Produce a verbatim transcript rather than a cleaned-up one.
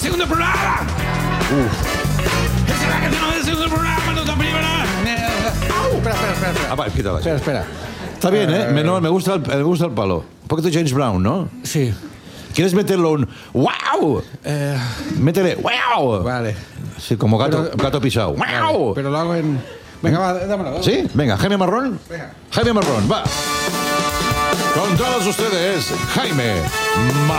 segundo programa. Uf. Esa es la canción del segundo programa, no está primera. Espera, espera, espera. espera. Ah, vale, quítala. Espera, espera. Está bien, ¿eh? Me, no, me, gusta el, me gusta el palo. Un poquito James Brown, ¿no? Sí. ¿Quieres meterlo un wow? Eh, Métele wow. vale. Sí, como gato, Pero- gato pisado. ¡Wow! Vale, pero lo hago en... Venga, va, dámelo. dámelo. ¿Sí? Venga, Jaime Marrón. Venga. Jaime Marrón, va. Con todos ustedes, Jaime Marrón.